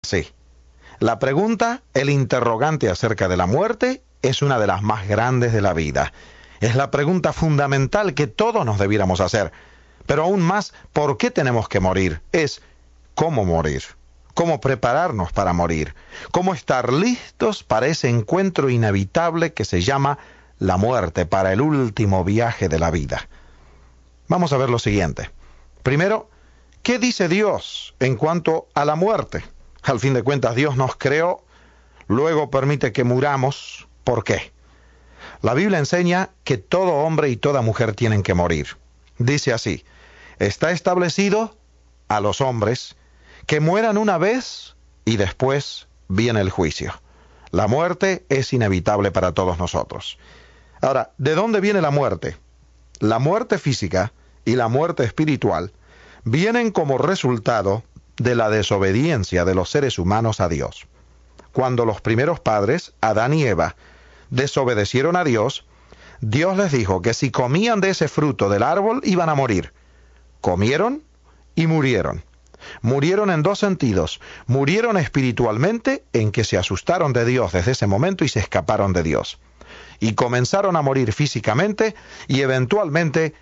Sí, la pregunta, el interrogante acerca de la muerte, es una de las más grandes de la vida. Es la pregunta fundamental que todos nos debiéramos hacer. Pero aún más, ¿por qué tenemos que morir? Es cómo morir, cómo prepararnos para morir, cómo estar listos para ese encuentro inevitable que se llama la muerte, para el último viaje de la vida. Vamos a ver lo siguiente. Primero, ¿qué dice Dios en cuanto a la muerte? Al fin de cuentas, Dios nos creó, luego permite que muramos. ¿Por qué? La Biblia enseña que todo hombre y toda mujer tienen que morir. Dice así: está establecido a los hombres que mueran una vez y después viene el juicio. La muerte es inevitable para todos nosotros. Ahora, ¿de dónde viene la muerte? La muerte física y la muerte espiritual vienen como resultado de la desobediencia de los seres humanos a Dios. Cuando los primeros padres, Adán y Eva, desobedecieron a Dios, Dios les dijo que si comían de ese fruto del árbol iban a morir. Comieron y murieron. Murieron en dos sentidos. Murieron espiritualmente, en que se asustaron de Dios desde ese momento y se escaparon de Dios. Y comenzaron a morir físicamente y eventualmente